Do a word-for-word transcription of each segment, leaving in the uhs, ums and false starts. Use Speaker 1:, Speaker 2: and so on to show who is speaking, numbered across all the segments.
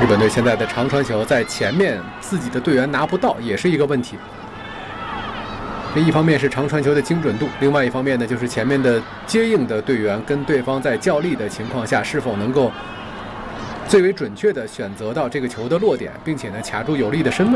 Speaker 1: 日本队现在的长传球在前面自己的队员拿不到，也是一个问题。这一方面是长传球的精准度，另外一方面呢，就是前面的接应的队员跟对方在较力的情况下，是否能够最为准确的选择到这个球的落点，并且呢卡住有利的身位。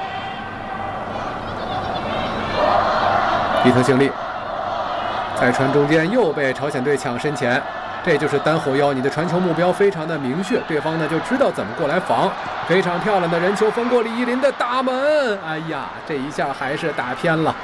Speaker 1: 伊藤幸利在传中间又被朝鲜队抢身前，这就是单后腰，你的传球目标非常的明确，对方呢就知道怎么过来防。非常漂亮的人球分过李依林的大门，哎呀，这一下还是打偏了。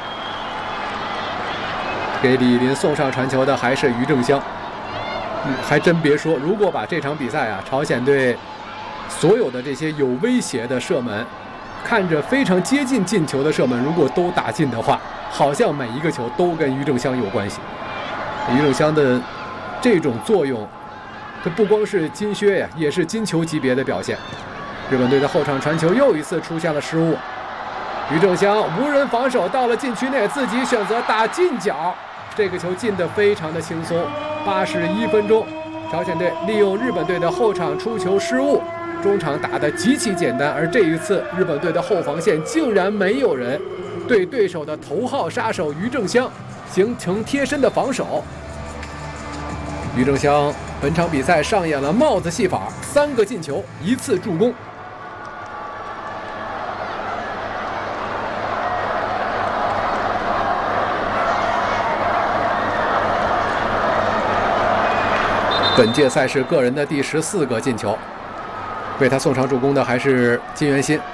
Speaker 1: 给李依林送上传球的还是于正湘。嗯，还真别说，如果把这场比赛啊，朝鲜队所有的这些有威胁的射门，看着非常接近进球的射门，如果都打进的话，好像每一个球都跟于正湘有关系。于正湘的这种作用，这不光是金靴呀，也是金球级别的表现。日本队的后场传球又一次出现了失误，于正湘无人防守到了禁区内，自己选择打近角，这个球进得非常的轻松。八十一分钟，朝鲜队利用日本队的后场出球失误，中场打得极其简单，而这一次日本队的后防线竟然没有人对对手的头号杀手于正湘形成贴身的防守。于正湘本场比赛上演了帽子戏法，三个进球，一次助攻。本届赛事个人的第十四个进球，为他送上助攻的还是金元新。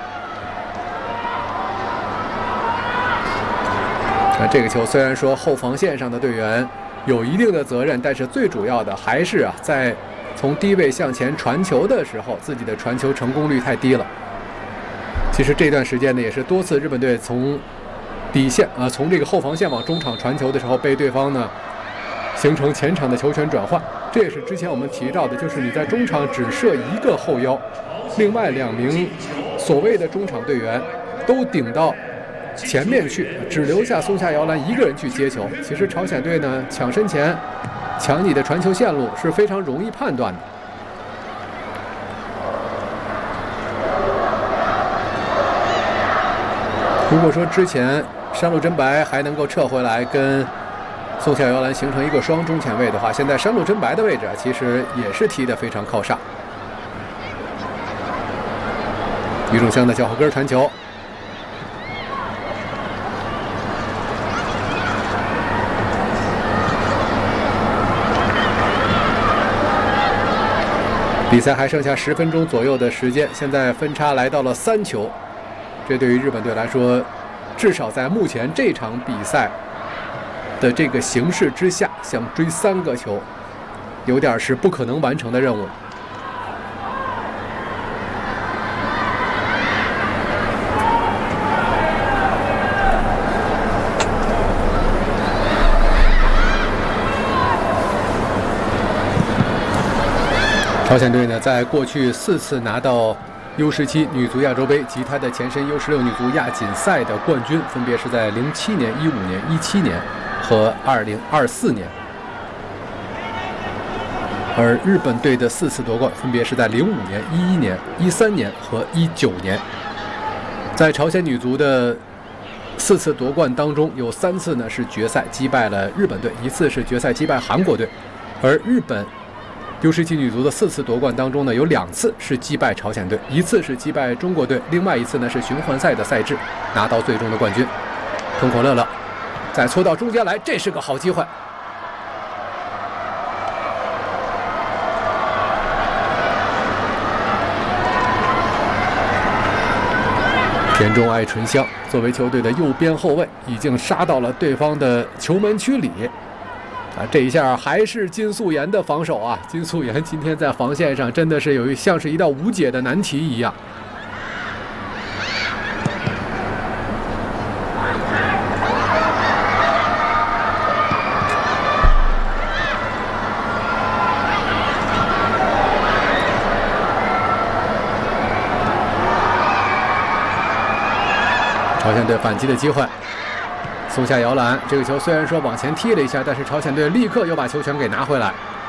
Speaker 1: 那这个球虽然说后防线上的队员有一定的责任，但是最主要的还是啊，在从低位向前传球的时候，自己的传球成功率太低了。其实这段时间呢，也是多次日本队从底线啊，从这个后防线往中场传球的时候，被对方呢形成前场的球权转换。这也是之前我们提到的，就是你在中场只设一个后腰，另外两名所谓的中场队员都顶到前面去，只留下松下遥兰一个人去接球。其实朝鲜队呢抢身前抢你的传球线路是非常容易判断的。如果说之前山路真白还能够撤回来跟松下遥兰形成一个双中前卫的话，现在山路真白的位置其实也是踢得非常靠上。于正湘的脚后跟传球，比赛还剩下十分钟左右的时间，现在分差来到了三球，这对于日本队来说，至少在目前这场比赛的这个形势之下，想追三个球，有点是不可能完成的任务。朝鲜队呢，在过去四次拿到 U 十七 女足亚洲杯及它的前身 U 十六 女足亚锦赛的冠军，分别是在零七年、一五年、一七年和二零二四年，而日本队的四次夺冠分别是在零五年、一一年、一三年和一九年。在朝鲜女足的四次夺冠当中，有三次呢是决赛击败了日本队，一次是决赛击败韩国队，而日本 U 十七 女足的四次夺冠当中呢，有两次是击败朝鲜队，一次是击败中国队，另外一次呢是循环赛的赛制拿到最终的冠军。通口乐乐再搓到中间来，这是个好机会。田中爱纯香作为球队的右边后卫，已经杀到了对方的球门区里。 啊，这一下还是金素妍的防守啊！金素妍今天在防线上真的是有一像是一道无解的难题一样。朝鲜队反击的机会。 松下遥兰这个球虽然说往前踢了一下，但是朝鲜队立刻又把球权给拿回来。